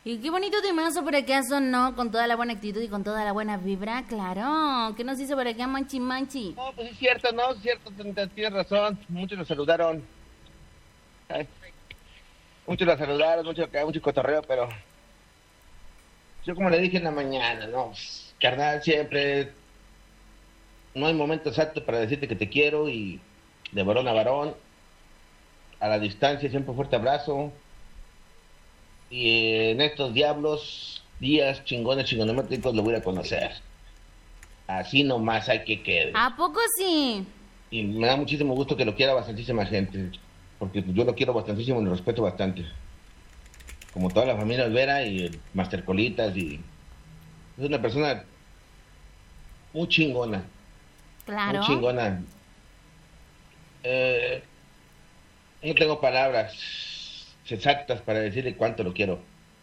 Y qué bonito temazo por acá sonó, con toda la buena actitud y con toda la buena vibra, claro. ¿Qué nos dice por acá, Manchi Manchi? No, pues es cierto, no, es cierto, tienes razón. Muchos lo saludaron. Ay, muchos lo saludaron, mucho cotorreo, pero yo como le dije en la mañana, no, pues, carnal, siempre no hay momento exacto para decirte que te quiero y de varón a varón, a la distancia, siempre un fuerte abrazo. Y en estos días chingonométricos lo voy a conocer. Así nomás hay que quede. ¿A poco sí? Y me da muchísimo gusto que lo quiera bastantísima gente, porque yo lo quiero bastantísimo y lo respeto bastante. Como toda la familia Olvera y el Master Colitas, y es una persona muy chingona, muy Claro. chingona. Eh, no tengo palabras exactas para decirle cuánto lo quiero.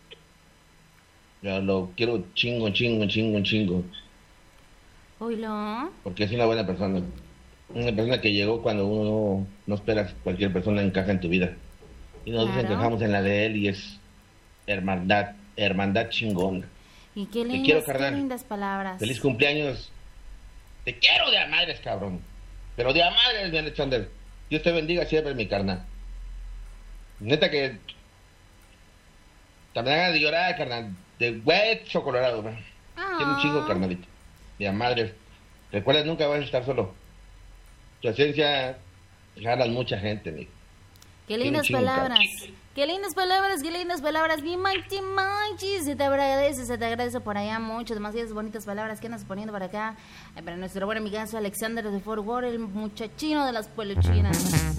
Yo lo quiero chingo, Oílo. porque es una buena persona. Una persona que llegó cuando uno no espera, cualquier persona encaja en tu vida. Y nosotros Claro. encajamos en la de él y es hermandad chingona. Y Te quiero, qué carnal. lindas palabras. Feliz cumpleaños. Te quiero de a madres, cabrón. Pero de a madres, mi Alexander. Dios te bendiga siempre, mi carnal. Neta que te me da ganas de llorar, carnal. De hueso colorado, man. Tiene un chingo, Ah, carnalito. De a madres. Recuerda, nunca vas a estar solo. Tu esencia jalas mucha gente, amigo. qué Tiene un lindas chingo, cabrón. palabras. Qué lindas palabras, qué lindas palabras. Mi Manchi Manchi, se te agradece por allá mucho. Demasiadas bonitas palabras que andas poniendo por acá. Para nuestro buen amigazo Alexander de Fort Worth, el muchachino de las peluchinas.